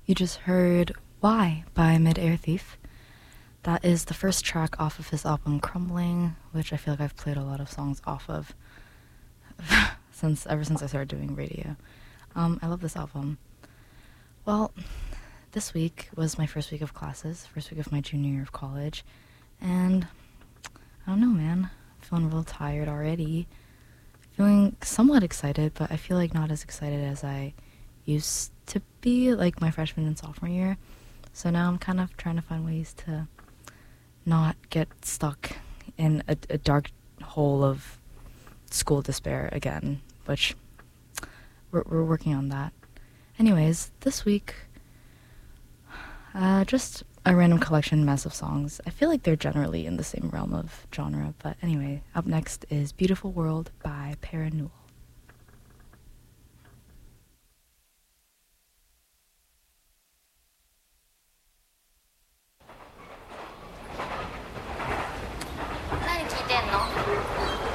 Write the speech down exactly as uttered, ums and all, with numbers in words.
You just heard Why by Mid-Air Thief. That is the first track off of his album Crumbling, which I feel like I've played a lot of songs off of since ever since I started doing radio. Um, I love this album. Well, this week was my first week of classes, first week of my junior year of college, and I don't know, man. I'm feeling real tired already. Feeling somewhat excited, but I feel like not as excited as I used to be, like my freshman and sophomore year. So now I'm kind of trying to find ways to not get stuck in a, a dark hole of school despair again, which we're, we're working on that. Anyways, this week, uh, just a random collection mess of songs. I feel like they're generally in the same realm of genre, but anyway, up next is Beautiful World by Parannoul.